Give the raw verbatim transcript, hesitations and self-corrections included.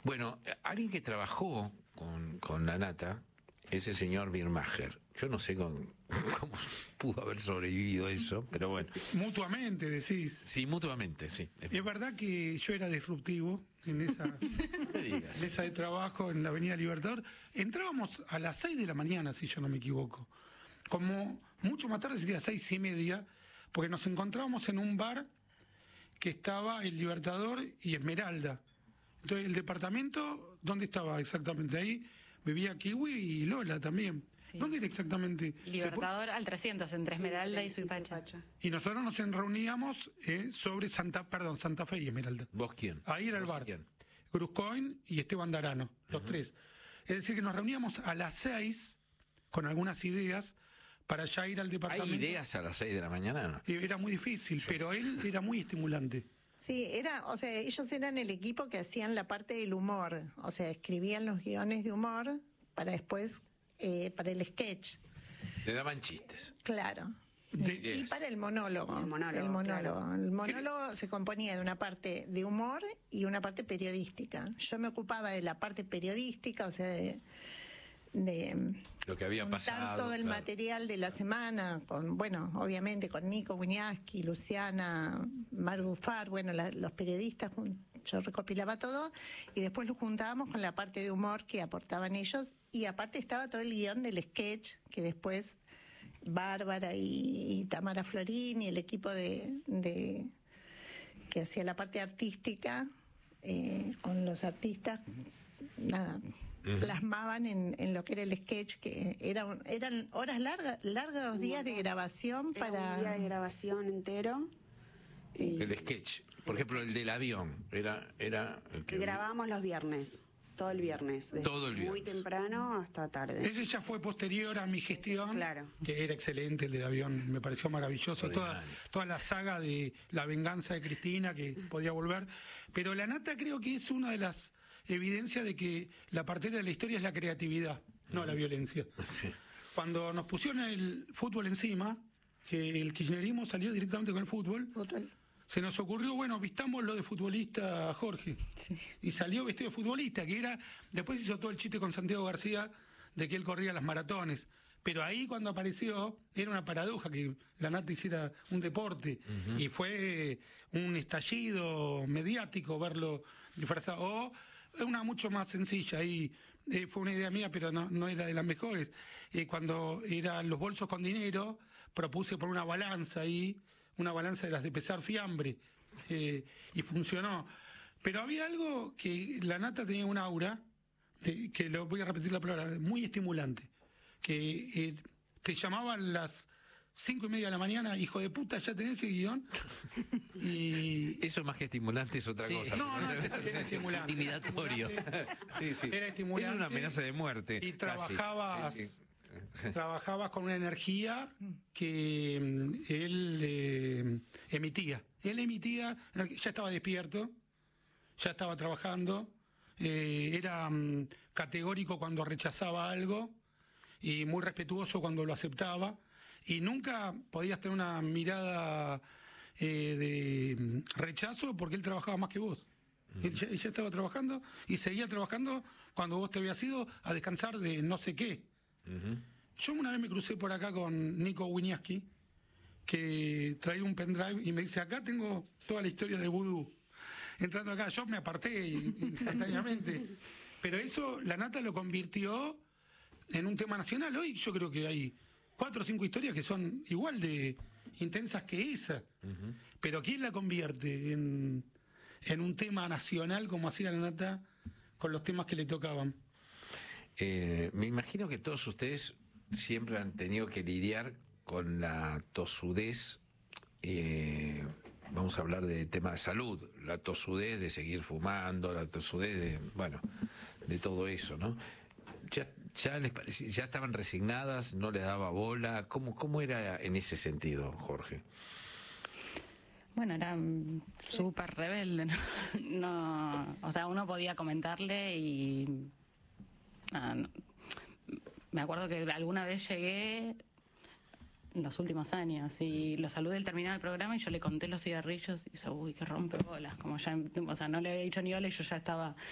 Bueno, alguien que trabajó con, con la nata es el señor Birmacher. Yo no sé con, cómo pudo haber sobrevivido eso, pero bueno. Mutuamente, decís. Sí, mutuamente, sí. Es, es verdad que yo era disruptivo en esa, en esa de trabajo en la Avenida Libertador. Entrábamos a las seis de la mañana, si yo no me equivoco. Como mucho más tarde, sería seis y media, porque nos encontrábamos en un bar que estaba el Libertador y Esmeralda. Entonces, el departamento, ¿dónde estaba exactamente? Ahí vivía Kiwi y Lola también. Sí. ¿Dónde era exactamente? Libertador al trescientos, entre Esmeralda y Suipacha. Y nosotros nos reuníamos eh, sobre Santa, perdón, Santa Fe y Esmeralda. ¿Vos quién? Ahí era el bar. ¿Quién? Gruscoin y Esteban Darano, los uh-huh. tres. Es decir, que nos reuníamos a las seis con algunas ideas para ya ir al departamento. ¿Hay ideas a las seis de la mañana? ¿No? Era muy difícil, sí. Pero él era muy estimulante. Sí, era, o sea, ellos eran el equipo que hacían la parte del humor, o sea, escribían los guiones de humor para después, eh, para el sketch. Le daban chistes. Claro. De, y yes. para el monólogo. El monólogo. El monólogo, claro. El monólogo se componía de una parte de humor y una parte periodística. Yo me ocupaba de la parte periodística, o sea, de... de lo que había pasado, todo el claro. material de la semana, con, bueno, obviamente con Nico Wiñaski, Luciana, Maru Bufar, bueno, la, los periodistas, yo recopilaba todo y después lo juntábamos con la parte de humor que aportaban ellos y aparte estaba todo el guión del sketch que después Bárbara y, y Tamara Florín y el equipo de, de que hacía la parte artística eh, con los artistas, nada, uh-huh. plasmaban en, en lo que era el sketch, que era un, eran horas largas, largos días de grabación era para... un día de grabación entero. Y... El sketch, por ejemplo, el del avión, era, era el que... Grabábamos los viernes, todo el viernes. Todo el viernes. Muy temprano hasta tarde. Ese ya fue posterior a mi gestión, sí, claro. Que era excelente el del avión, me pareció maravilloso. Toda, toda la saga de la venganza de Cristina, que podía volver. Pero la nata creo que es una de las... evidencia de que la partera de la historia es la creatividad, no uh-huh. la violencia. Sí. Cuando nos pusieron el fútbol encima, que el kirchnerismo salió directamente con el fútbol, Fútbol. se nos ocurrió, bueno, vistamos lo de futbolista a Jorge. Sí. Y salió vestido de futbolista, que era... Después hizo todo el chiste con Santiago García de que él corría las maratones. Pero ahí cuando apareció, era una paradoja que la nata hiciera un deporte. Uh-huh. Y fue un estallido mediático verlo disfrazado. O una mucho más sencilla, y eh, fue una idea mía, pero no, no era de las mejores. Eh, cuando eran los bolsos con dinero, propuse por una balanza ahí, una balanza de las de pesar fiambre, eh, y funcionó. Pero había algo que la nata tenía un aura, de, que lo voy a repetir la palabra, muy estimulante, que eh, te llamaban las cinco y media de la mañana, hijo de puta, ya tenés ese guión. Y... eso más que estimulante es otra sí. cosa. No, no, era, era estimulante. Intimidatorio. Sí, sí. Era estimulante. Es una amenaza de muerte. Y trabajabas, sí, sí. Sí. trabajabas con una energía que él eh, emitía. Él emitía, ya estaba despierto, ya estaba trabajando, eh, era um, categórico cuando rechazaba algo y muy respetuoso cuando lo aceptaba. Y nunca podías tener una mirada eh, de rechazo porque él trabajaba más que vos. Uh-huh. Él, ya, él ya estaba trabajando y seguía trabajando cuando vos te habías ido a descansar de no sé qué. Uh-huh. Yo una vez me crucé por acá con Nico Wiñaski, que traía un pendrive y me dice, acá tengo toda la historia de Vudú. Entrando acá, yo me aparté instantáneamente. Pero eso, la nata lo convirtió en un tema nacional. Hoy yo creo que hay cuatro o cinco historias que son igual de intensas que esa. Uh-huh. Pero ¿quién la convierte en, en un tema nacional como hacía la nata con los temas que le tocaban? Eh, me imagino que todos ustedes siempre han tenido que lidiar con la tosudez, eh, vamos a hablar de tema de salud, la tosudez de seguir fumando, la tosudez de, bueno, de todo eso, ¿no? Ya, ya les parecía, ya estaban resignadas, no les daba bola. ¿Cómo, cómo era en ese sentido, Jorge? Bueno, era súper rebelde, ¿no? No, o sea, uno podía comentarle y ah, no. Me acuerdo que alguna vez llegué en los últimos años y lo saludé al terminar el programa y yo le conté los cigarrillos y hizo, uy, qué rompe bolas, como ya, o sea, no le había dicho ni hola y yo ya estaba